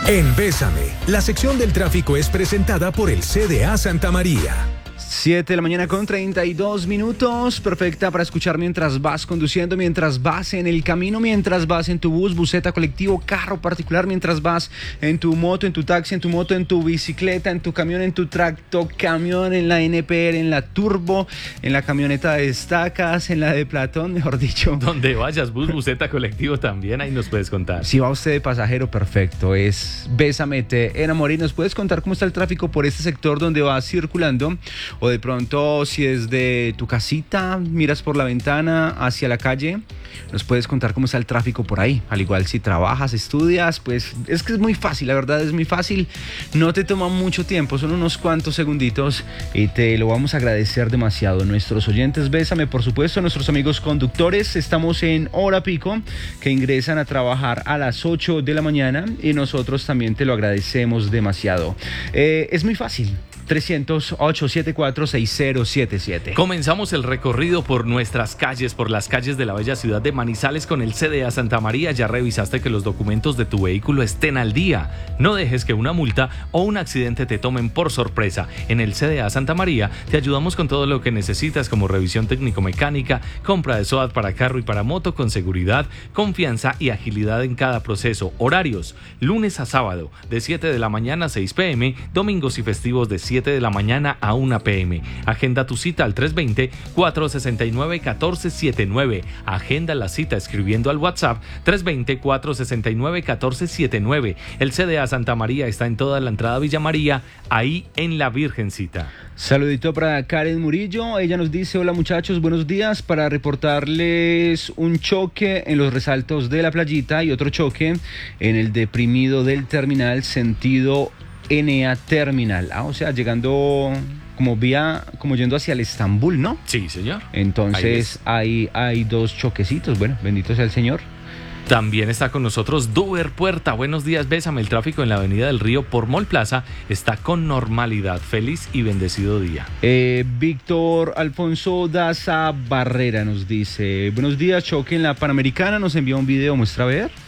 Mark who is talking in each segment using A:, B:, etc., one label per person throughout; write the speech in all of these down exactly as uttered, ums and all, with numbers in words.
A: En Bésame, la sección del tráfico es presentada por el C D A Santa María.
B: siete de la mañana con treinta y dos minutos, perfecta para escuchar mientras vas conduciendo, mientras vas en el camino, mientras vas en tu bus, buseta, colectivo, carro particular, mientras vas en tu moto, en tu taxi, en tu moto, en tu bicicleta, en tu camión, en tu tracto camión, en la N P R, en la turbo, en la camioneta de estacas, en la de Platón, mejor dicho.
C: Donde vayas, bus, buseta, colectivo también, ahí nos puedes contar.
B: Si va usted de pasajero, perfecto, es Bésame, te enamoré. ¿Nos puedes contar cómo está el tráfico por este sector donde vas circulando? O de pronto, si desde tu casita miras por la ventana hacia la calle, nos puedes contar cómo está el tráfico por ahí. Al igual si trabajas, estudias, pues es que es muy fácil, la verdad es muy fácil. No te toma mucho tiempo, son unos cuantos segunditos y te lo vamos a agradecer demasiado. Nuestros oyentes, Bésame, por supuesto, nuestros amigos conductores, estamos en hora pico, que ingresan a trabajar a las ocho de la mañana y nosotros también te lo agradecemos demasiado. Eh, es muy fácil. trescientos ocho setenta y cuatro sesenta setenta y siete.
C: Comenzamos el recorrido por nuestras calles, por las calles de la bella ciudad de Manizales con el C D A Santa María. Ya revisaste que los documentos de tu vehículo estén al día. No dejes que una multa o un accidente te tomen por sorpresa. En el C D A Santa María te ayudamos con todo lo que necesitas, como revisión técnico-mecánica, compra de SOAT para carro y para moto con seguridad, confianza y agilidad en cada proceso. Horarios: lunes a sábado de siete de la mañana a seis pe eme, domingos y festivos de siete de la mañana a una pe eme. Agenda tu cita al tres dos cero, cuatro seis nueve, uno cuatro siete nueve. Agenda la cita escribiendo al WhatsApp tres dos cero, cuatro seis nueve, uno cuatro siete nueve. El C D A Santa María está en toda la entrada Villa María, ahí en la Virgencita.
B: Saludito para Karen Murillo, ella nos dice: hola muchachos, buenos días, para reportarles un choque en los resaltos de la Playita y otro choque en el deprimido del terminal sentido N A Terminal, ah, o sea, llegando como vía, como yendo hacia el Estambul, ¿no?
C: Sí, señor.
B: Entonces hay, hay dos choquecitos, bueno, bendito sea el Señor.
C: También está con nosotros Duber Puerta. Buenos días, Bésame. El tráfico en la Avenida del Río por Mall Plaza está con normalidad. Feliz y bendecido día.
B: Eh, Víctor Alfonso Daza Barrera nos dice: buenos días, choque en la Panamericana. Nos envía un video, muestra a ver.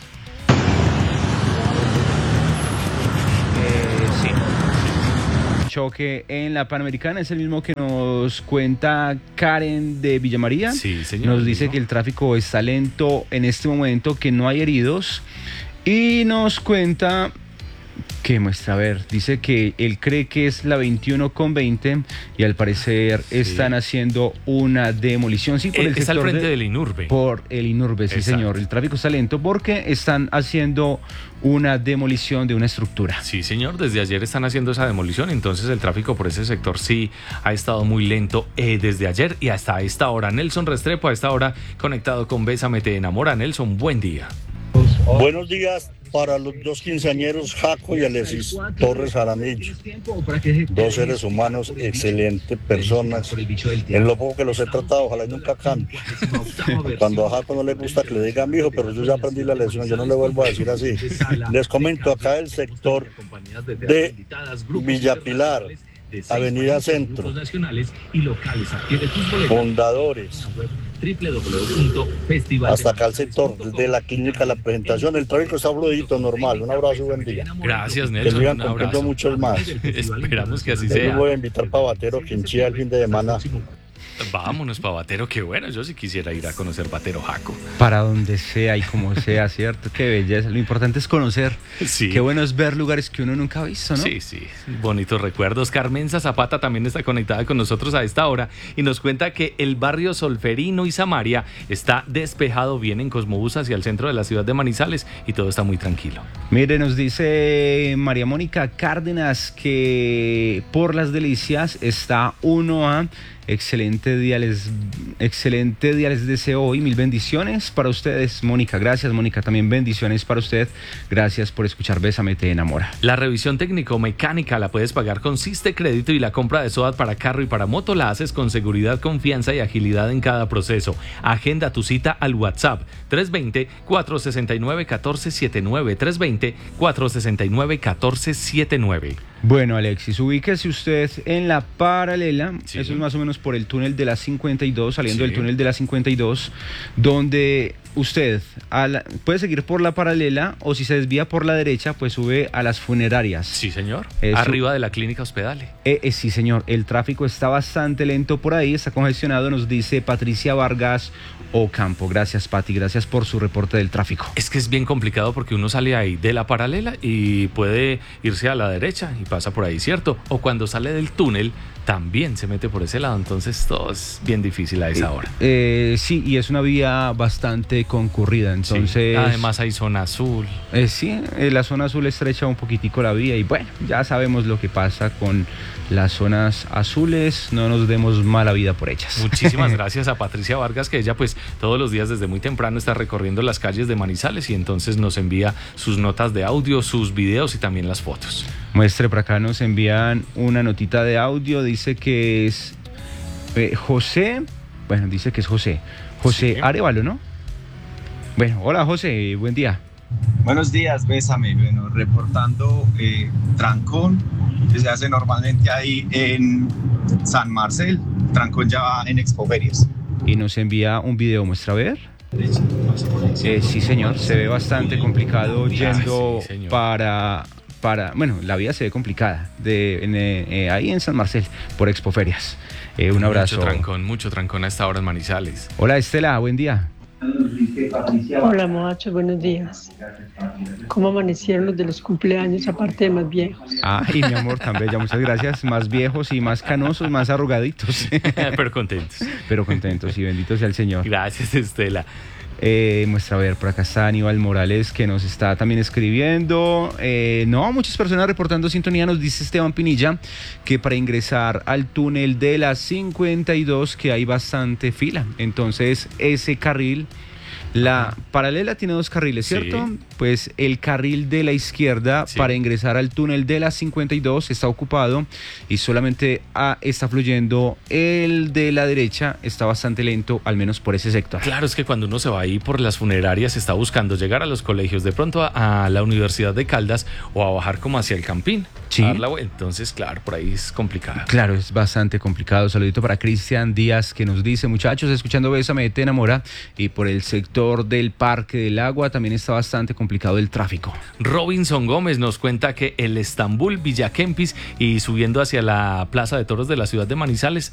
B: Choque en la Panamericana, es el mismo que nos cuenta Karen de Villa María.
C: Sí, señor.
B: Nos dice que el tráfico está lento en este momento, que no hay heridos, y nos cuenta que muestra, a ver, dice que él cree que es la veintiuno con veinte y al parecer sí. están haciendo una demolición. Sí, por el
C: está
B: sector
C: al frente
B: de,
C: del Inurbe.
B: Por el Inurbe, sí, exacto, señor. El tráfico está lento porque están haciendo una demolición de una estructura.
C: Sí, señor, desde ayer están haciendo esa demolición, entonces el tráfico por ese sector sí ha estado muy lento eh, desde ayer y hasta esta hora. Nelson Restrepo a esta hora conectado con Bésame te enamora. Nelson, buen día.
D: Buenos días para los dos quinceañeros, Jaco y Alexis Torres Jaramillo. Dos seres humanos, excelentes personas. En lo poco que los he tratado, ojalá y nunca cambie. Cuando a Jaco no le gusta que le diga mi hijo, pero yo ya aprendí la lección, yo no le vuelvo a decir así. Les comento acá el sector de Villa Pilar, Avenida Centro, Fundadores, hasta acá el sector de la clínica, la presentación, el tráfico está fluidito, normal. Un abrazo y buen día.
C: Gracias, Nelson.
D: Que sigan cumpliendo muchos más.
C: Esperamos que así
D: Yo
C: sea.
D: les voy a invitar para Batero, Quinchía el fin de semana.
C: Vámonos para Batero, qué bueno, yo sí quisiera ir a conocer Batero, Jaco.
B: Para donde sea y como sea, ¿cierto? Qué belleza, lo importante es conocer.
C: Sí.
B: Qué bueno es ver lugares que uno nunca ha visto, ¿no?
C: Sí, sí, bonitos recuerdos. Carmenza Zapata también está conectada con nosotros a esta hora y nos cuenta que el barrio Solferino y Samaria está despejado, bien en Cosmobús hacia el centro de la ciudad de Manizales y todo está muy tranquilo.
B: Mire, nos dice María Mónica Cárdenas que por Las Delicias está uno a Excelente día les, excelente día les deseo hoy, mil bendiciones para ustedes, Mónica. Gracias, Mónica, también bendiciones para usted. Gracias por escuchar Bésame te enamora.
C: La revisión técnico-mecánica la puedes pagar con Siste Crédito y la compra de SOAT para carro y para moto la haces con seguridad, confianza y agilidad en cada proceso. Agenda tu cita al WhatsApp tres dos cero, cuatro seis nueve, uno cuatro siete nueve, tres dos cero, cuatro seis nueve, uno cuatro siete nueve.
B: Bueno, Alexis, ubíquese usted en la paralela,
C: sí.
B: Eso es más o menos por el túnel de la cincuenta y dos, saliendo
C: sí.
B: del túnel de la cincuenta y dos, donde usted a la- puede seguir por la paralela o si se desvía por la derecha, pues sube a las funerarias.
C: Sí, señor.
B: Eso.
C: Arriba de la clínica Hospedale.
B: Eh, eh, sí, señor. El tráfico está bastante lento por ahí, está congestionado, nos dice Patricia Vargas Ocampo. Gracias, Pati. Gracias por su reporte del tráfico.
C: Es que es bien complicado porque uno sale ahí de la paralela y puede irse a la derecha y pasa por ahí, ¿cierto? O cuando sale del túnel también se mete por ese lado, entonces todo es bien difícil a esa hora.
B: Eh, sí, y es una vía bastante concurrida, entonces...
C: Sí. Además hay zona azul.
B: Eh, sí, eh, la zona azul estrecha un poquitico la vía y bueno, ya sabemos lo que pasa con las zonas azules, no nos demos mala vida por ellas.
C: Muchísimas gracias a Patricia Vargas, que ella pues todos los días desde muy temprano está recorriendo las calles de Manizales y entonces nos envía sus notas de audio, sus videos y también las fotos.
B: Muestre, por acá nos envían una notita de audio, dice que es eh, José, bueno, dice que es José, José
C: Sí.
B: Arevalo, ¿no? Bueno, hola José, buen día.
E: Buenos días, Bésame. Bueno, reportando eh, trancón que se hace normalmente ahí en San Marcel. Trancón ya va en Expoferias.
B: Y nos envía un video, muestra a ver. Eh, sí, señor, se ve bastante complicado yendo
C: sí, señor.
B: para, para, bueno, la vía se ve complicada de, en, eh, ahí en San Marcel por Expoferias. Eh, un abrazo.
C: Mucho trancón, mucho trancón a esta hora en Manizales.
B: Hola Estela, buen día.
F: Hola muchachos, buenos días. ¿Cómo amanecieron los de los cumpleaños aparte de más viejos?
B: Ay, mi amor, tan bella, muchas gracias. Más viejos y más canosos, más arrugaditos.
C: Pero contentos.
B: Pero contentos y bendito sea el Señor.
C: Gracias, Estela.
B: Eh, muestra a ver, por acá está Aníbal Morales que nos está también escribiendo. Eh, no, muchas personas reportando sintonía. Nos dice Esteban Pinilla que para ingresar al túnel de la cincuenta y dos que hay bastante fila. Entonces ese carril, la paralela tiene dos carriles, ¿cierto?
C: Sí.
B: Pues el carril de la izquierda
C: Sí.
B: para ingresar al túnel de la cincuenta y dos está ocupado y solamente ah, está fluyendo el de la derecha, está bastante lento, al menos por ese sector.
C: Claro, es que cuando uno se va ahí por las funerarias está buscando llegar a los colegios, de pronto a, a la Universidad de Caldas o a bajar como hacia el Campín.
B: Sí.
C: A dar la vuelta. Entonces, claro, por ahí es complicado.
B: Claro, es bastante complicado. Saludito para Cristian Díaz que nos dice, muchachos, escuchando Bésame te enamora, y por el sector del Parque del Agua también está bastante complicado el tráfico.
C: Robinson Gómez nos cuenta que el Estambul, Villa Kempis y subiendo hacia la Plaza de Toros de la ciudad de Manizales